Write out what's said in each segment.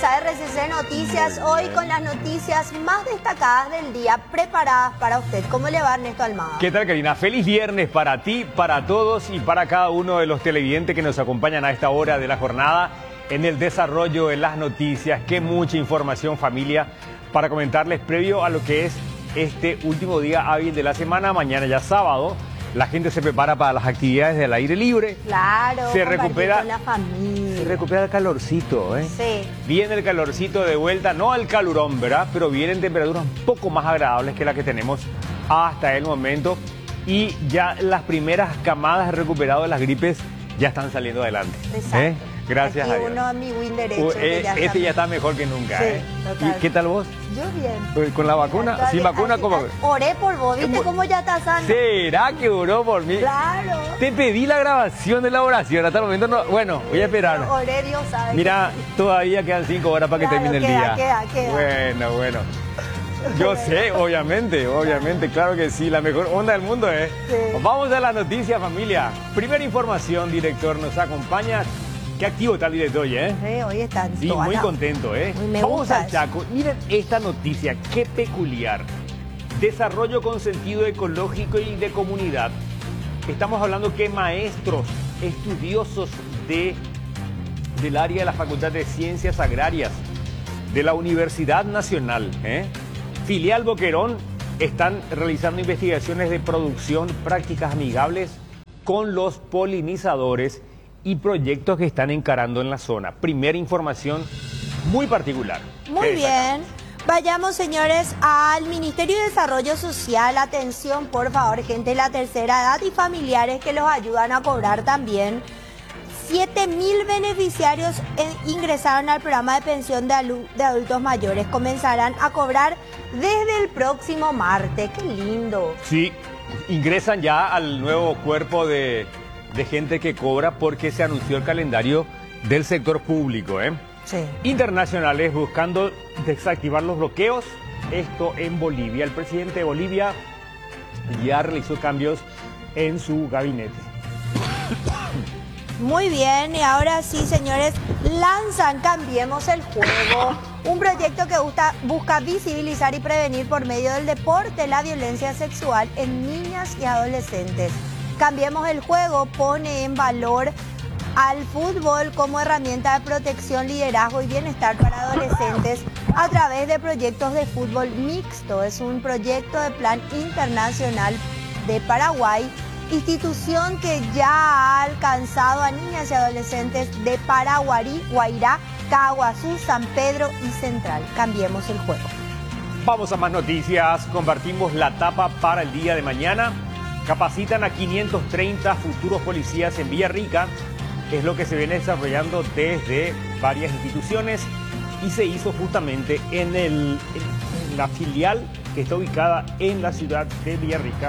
a RCC Noticias, hoy con las noticias más destacadas del día, preparadas para usted. ¿Cómo le va, Ernesto Almada? ¿Qué tal, Karina? Feliz viernes para ti, para todos y para cada uno de los televidentes que nos acompañan a esta hora de la jornada en el desarrollo de las noticias. Qué mucha información, familia, para comentarles previo a lo que es este último día hábil de la semana. Mañana ya sábado, la gente se prepara para las actividades del aire libre. Claro, se recupera con la familia. Se recupera el calorcito, ¿eh? Sí. Viene el calorcito de vuelta, no al calurón, ¿verdad? Pero vienen temperaturas un poco más agradables que las que tenemos hasta el momento. Y ya las primeras camadas recuperadas de las gripes ya están saliendo adelante. Exacto. Gracias aquí a Dios. uno a mi win derecho. Este ya está mejor que nunca. Sí, ¿Y qué tal vos? Yo bien. ¿Con la vacuna? ¿Sin vacuna? ¿Cómo? Oré por vos, ¿viste cómo ya estás sano? ¿Será que oró por mí? Claro. Te pedí la grabación de la oración, hasta el momento no. Bueno, voy a esperar. Oré, Dios sabe. Mira, todavía quedan 5 horas para que termine el día. Queda. Bueno. Yo sé, obviamente, claro que sí, la mejor onda del mundo, ¿eh? Sí. Vamos a la noticia, familia. Primera información, director, nos acompaña. Qué activo está el director hoy, ¿eh? Sí, hoy está. Sí, muy contento, ¿eh? Vamos al Chaco. Miren esta noticia, qué peculiar. Desarrollo con sentido ecológico y de comunidad. Estamos hablando que maestros, estudiosos del área de la Facultad de Ciencias Agrarias, de la Universidad Nacional, Filial Boquerón, están realizando investigaciones de producción, prácticas amigables con los polinizadores y proyectos que están encarando en la zona. Primera información muy particular. Muy bien. Vayamos, señores, al Ministerio de Desarrollo Social. Atención, por favor, gente de la tercera edad y familiares que los ayudan a cobrar también. 7.000 beneficiarios ingresaron al programa de pensión de adultos mayores. Comenzarán a cobrar desde el próximo martes. ¡Qué lindo! Sí, ingresan ya al nuevo cuerpo de gente que cobra porque se anunció el calendario del sector público, Sí. Internacionales buscando desactivar los bloqueos. Esto en Bolivia. El presidente de Bolivia ya realizó cambios en su gabinete. Muy bien, y ahora sí, señores, lanzan Cambiemos el Juego, un proyecto que busca visibilizar y prevenir por medio del deporte la violencia sexual en niñas y adolescentes. Cambiemos el Juego pone en valor al fútbol como herramienta de protección, liderazgo y bienestar para adolescentes a través de proyectos de fútbol mixto. Es un proyecto de plan internacional de Paraguay, institución que ya ha alcanzado a niñas y adolescentes de Paraguarí, Guairá, Caguazú, San Pedro y Central. Cambiemos el juego. Vamos a más noticias. Compartimos la tapa para el día de mañana. Capacitan a 530 futuros policías en Villarrica. Es lo que se viene desarrollando desde varias instituciones y se hizo justamente en la filial que está ubicada en la ciudad de Villarrica.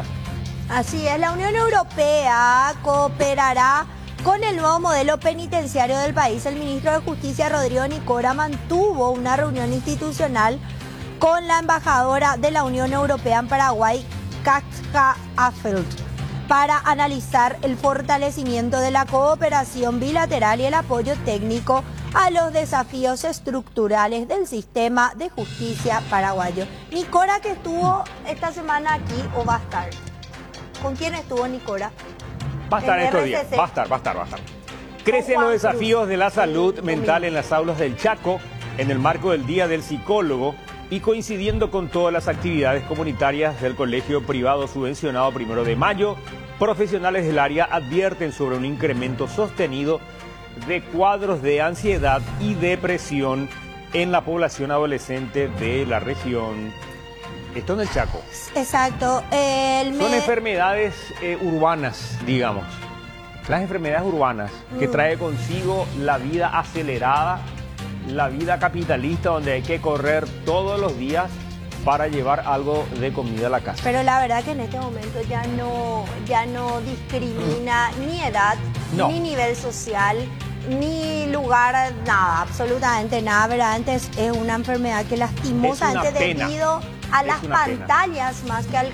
Así es, la Unión Europea cooperará con el nuevo modelo penitenciario del país. El ministro de Justicia, Rodrigo Nicora, mantuvo una reunión institucional con la embajadora de la Unión Europea en Paraguay, Katja Affelt, para analizar el fortalecimiento de la cooperación bilateral y el apoyo técnico a los desafíos estructurales del sistema de justicia paraguayo. Nicora, que estuvo esta semana aquí, ¿o va a estar? ¿Con quién estuvo Nicora? Va a estar estos días, va a estar. Crecen los desafíos de la salud mental en las aulas del Chaco en el marco del Día del Psicólogo y coincidiendo con todas las actividades comunitarias del Colegio Privado Subvencionado 1 de Mayo, profesionales del área advierten sobre un incremento sostenido de cuadros de ansiedad y depresión en la población adolescente de la región. Esto en el Chaco. Exacto. Son enfermedades urbanas, digamos. Las enfermedades urbanas que trae consigo la vida acelerada, la vida capitalista donde hay que correr todos los días para llevar algo de comida a la casa. Pero la verdad que en este momento ya no discrimina ni edad, ni nivel social, ni lugar, nada, absolutamente nada. Verdaderamente es una enfermedad que lastimosamente debido a las pantallas más que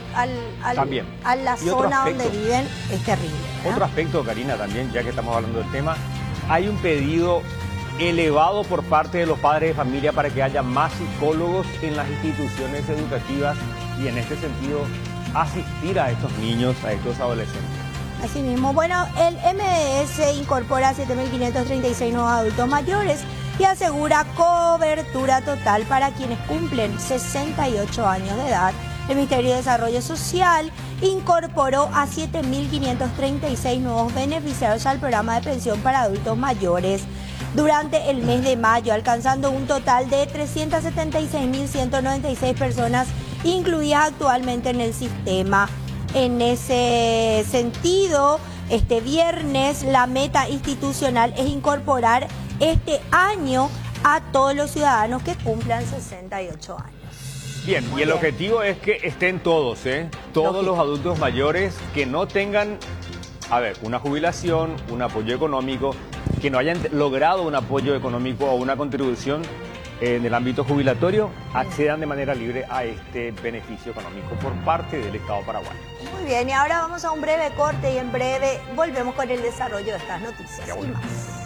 a la zona donde viven es terrible, ¿verdad? Otro aspecto, Karina, también, ya que estamos hablando del tema, hay un pedido elevado por parte de los padres de familia para que haya más psicólogos en las instituciones educativas y en este sentido asistir a estos niños, a estos adolescentes. Así mismo, bueno, el MDS incorpora 7.536 nuevos adultos mayores y asegura cobertura total para quienes cumplen 68 años de edad. El Ministerio de Desarrollo Social incorporó a 7.536 nuevos beneficiarios al programa de pensión para adultos mayores durante el mes de mayo, alcanzando un total de 376.196 personas incluidas actualmente en el sistema. En ese sentido, este viernes la meta institucional es incorporar este año a todos los ciudadanos que cumplan 68 años. Bien, y el objetivo es que estén todos, todos los adultos mayores que no tengan, una jubilación, un apoyo económico, que no hayan logrado un apoyo económico o una contribución en el ámbito jubilatorio, accedan de manera libre a este beneficio económico por parte del Estado paraguayo. Muy bien, y ahora vamos a un breve corte y en breve volvemos con el desarrollo de estas noticias y más.